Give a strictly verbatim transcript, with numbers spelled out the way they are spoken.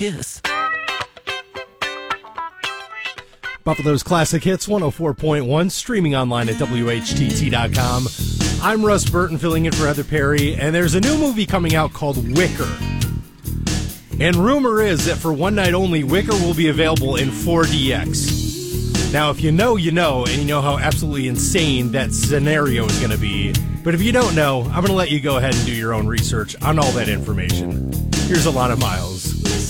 Kiss. Buffalo's Classic Hits one oh four point one, streaming online at W H T T dot com. I'm Russ Burton, filling in for Heather Perry, and there's a new movie coming out called Wicker. And rumor is that for one night only, Wicker will be available in four D X. Now, if you know, you know, and you know how absolutely insane that scenario is going to be. But if you don't know, I'm going to let you go ahead and do your own research on all that information. Here's Alana Miles.